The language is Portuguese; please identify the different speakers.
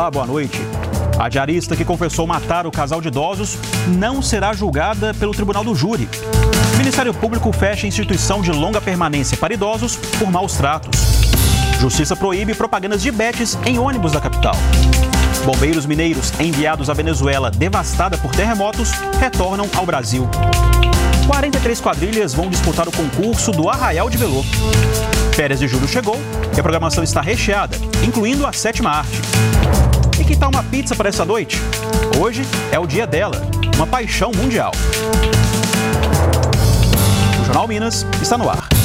Speaker 1: Olá, boa noite. A diarista que confessou matar o casal de idosos não será julgada pelo Tribunal do Júri. O Ministério Público fecha instituição de longa permanência para idosos por maus tratos. Justiça proíbe propagandas de bets em ônibus da capital. Bombeiros mineiros enviados à Venezuela devastada por terremotos retornam ao Brasil. 43 quadrilhas vão disputar o concurso do Arraial de Velô. Férias de julho chegou e a programação está recheada, incluindo a 7ª arte. E que tal uma pizza para essa noite? Hoje é o dia dela, uma paixão mundial. O Jornal Minas está no ar.